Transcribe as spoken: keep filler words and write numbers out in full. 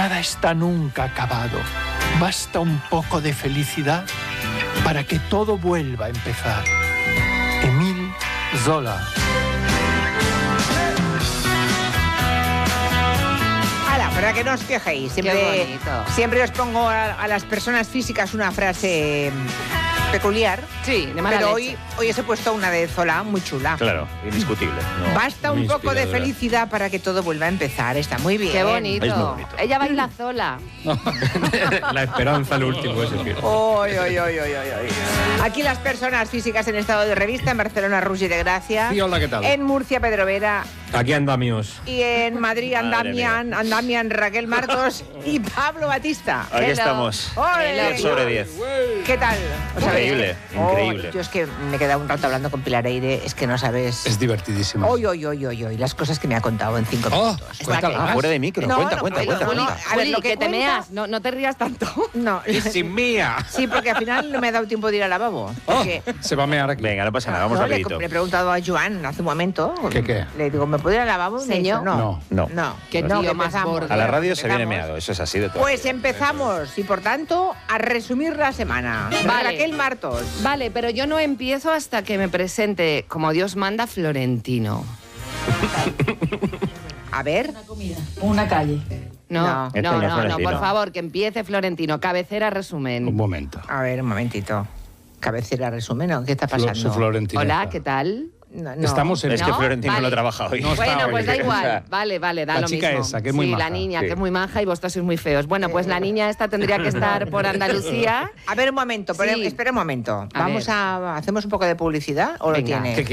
Nada está nunca acabado. Basta un poco de felicidad para que todo vuelva a empezar. Émile Zola. Hala, para que no os quejéis. Siempre, Qué bonito. siempre os pongo a, a las personas físicas una frase peculiar. Sí, de mala Pero leche. hoy, hoy os he puesto una de Zola muy chula. Claro, indiscutible. No. Basta un Muy poco de inspiradora. felicidad para que todo vuelva a empezar. Está muy bien. Qué bonito. Es muy bonito. Ella baila sola. La esperanza, lo último, eso que... Oy, oy, oy, oy, oy, oy. Aquí las personas físicas en estado de revista, en Barcelona, Rugi de Gracia. Sí, hola, ¿qué tal? En Murcia, Pedro Vera. Aquí andamios. Y en Madrid, Madre Andamian, Andamian, Raquel Martos y Pablo Batista. Aquí Hello. estamos. ¡Ole! diez sobre diez. ¿Qué tal? ¿Os habéis- Increíble, Oh, increíble. yo es que me he quedado un rato hablando con Pilar Eire, es que no sabes... Es divertidísimo. Hoy, hoy, hoy, hoy, hoy, las cosas que me ha contado en cinco Oh, minutos. Está cuéntala. que- Ah, fuera de micro. No, cuenta, no, cuenta, pero, cuenta, Juli, cuenta. a ver, Juli, lo que que te cuenta- meas, no, no te rías tanto. No, Sin mía. sí, porque al final no me ha dado tiempo de ir al lavabo. Porque Oh, se va a mear aquí. Venga, no pasa nada, vamos no, le, rapidito. le he preguntado a Joan hace un momento. ¿Qué, qué? Le digo, ¿me puedo ir al lavabo? Y me Señor. dice, no. No. No. No. Qué no, tío que más empezamos. gordo. A la radio se viene Empezamos. meado, eso es así de todo. Pues empezamos y por tanto a resumir la semana. Vale. Raquel Martos. Vale, pero yo no empiezo hasta que me presente, como Dios manda, Florentino. A ver. Una comida, una calle. No, No. no, Este no, no es no, Florentino. por favor, que empiece Florentino. Cabecera, Un resumen. momento. A ver, un momentito. Cabecera resumen, ¿no? ¿Qué está Flo- pasando? su Florentina. Hola, ¿qué tal? No, no. Estamos en... Es que ¿No? Florentino Vale. no trabaja hoy. No está Bueno, hoy. pues da O sea, igual. Vale, vale, da la lo chica mismo. esa, que es muy sí, maja. la niña, Sí. que es muy maja y vosotros sois muy feos. Bueno, pues la niña esta tendría que estar por Andalucía. A ver, un momento, pero Sí. espera un momento. A Vamos ver. a... ¿Hacemos un poco de publicidad o lo Venga. tienes? ¿Qué